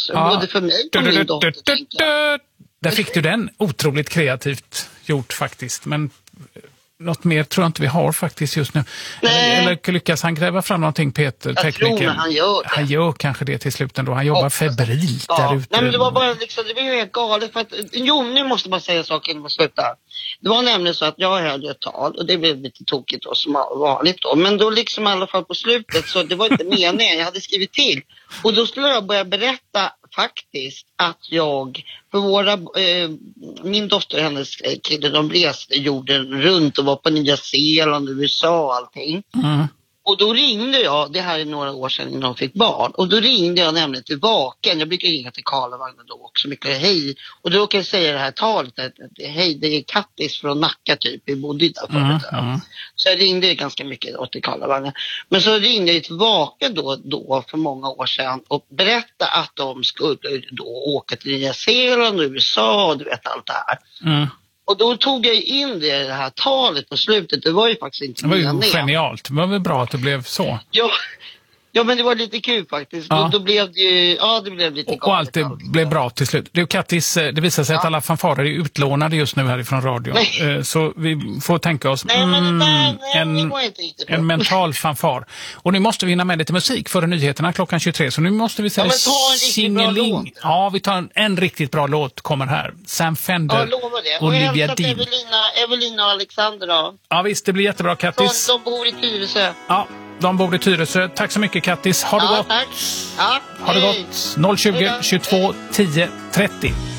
Både för mig och min dotter, tänker jag. Där fick du den. Otroligt kreativt gjort faktiskt. Men något mer tror jag inte vi har faktiskt just nu. Eller lyckas han gräva fram någonting, Peter, tekniken? Jag tror han gör det. Han gör kanske det till slut ändå. Han jobbar febrilt där ute. Nej, men det var bara liksom, det var ju helt galet. För att, nu måste man säga saker innan man slutar. Det var nämligen så att jag höll ett tal och det blev lite tokigt då, som vanligt då. Men då liksom i alla fall på slutet, så det var inte meningen, jag hade skrivit till. Och då skulle jag börja berätta faktiskt att jag, för min dotter och hennes kille, de reste jorden runt och var på Nya Zeeland, USA och allting. Och då ringde jag, det här är några år sedan innan de fick barn, och då ringde jag nämligen till Vaken. Jag brukar ringa till Karlavagnen då också, mycket hej. Och då kan jag säga det här talet, att hej, det är Kattis från Nacka typ, vi bodde där förut. Så jag ringde ganska mycket då till Karlavagnen. Men så ringde jag till Vaken då för många år sedan och berättade att de skulle då åka till Nya Zeeland och USA och du vet allt det här. Och då tog jag in det här talet på slutet. Det var ju faktiskt inte meningen. Det var ju genialt. Det var väl bra att det blev så. Ja, men det var lite kul faktiskt. Ja. Då blev det ju, det blev lite galet. Och allt det blev bra till slut. Du, Kattis, det visar sig att alla fanfarer är utlånade just nu härifrån radion. Så vi får tänka oss en mental fanfar. Och nu måste vi hinna med lite musik före nyheterna klockan 23. Så nu måste vi säga singeling. Ja, vi tar en riktigt bra låt kommer här. Sam Fender, Olivia Dean. Evelina och Alexander då. Ja visst, det blir jättebra, Kattis. De bor i Tyresö. Ja. De bor i Tyresö. Tack så mycket, Kattis. Ha det gott. Tack. Ja, ha det gott. 020 22 10 30.